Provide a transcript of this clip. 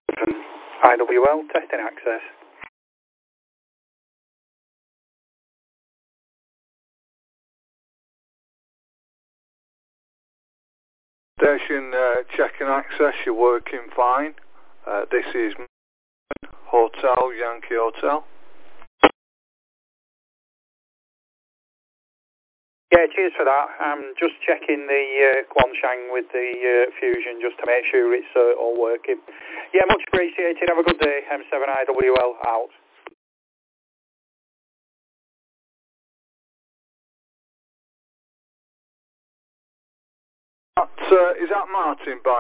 IWL, testing access. Station checking access, you're working fine. This is Hotel, Yankee Hotel. Yeah, cheers for that. I'm just checking the Quanshang with the Fusion just to make sure it's all working. Yeah, much appreciated. Have a good day. M7IWL out. Is that Martin by